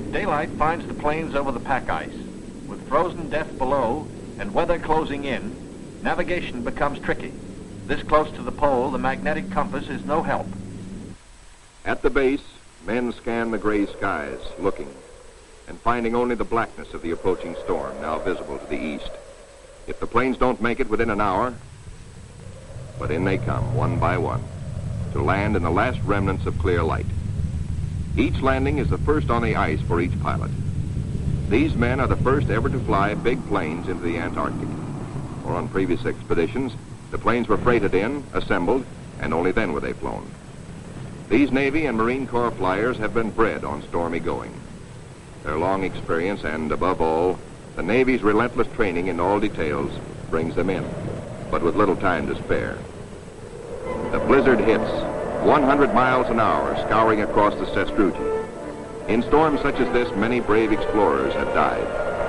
Daylight finds the plains over the pack ice. With frozen death below and weather closing in, navigation becomes tricky. This close to the pole, the magnetic compass is no help. At the base, men scan the gray skies, looking, and finding only the blackness of the approaching storm, now visible to the east. If the planes don't make it within an hour, but in they come, one by one, to land in the last remnants of clear light. Each landing is the first on the ice for each pilot. These men are the first ever to fly big planes into the Antarctic. Or on previous expeditions, the planes were freighted in, assembled, and only then were they flown. These Navy and Marine Corps flyers have been bred on stormy going. Their long experience and, above all, the Navy's relentless training in all details brings them in, but with little time to spare. The blizzard hits, 100 miles an hour, scouring across the sastrugi. In storms such as this, many brave explorers have died.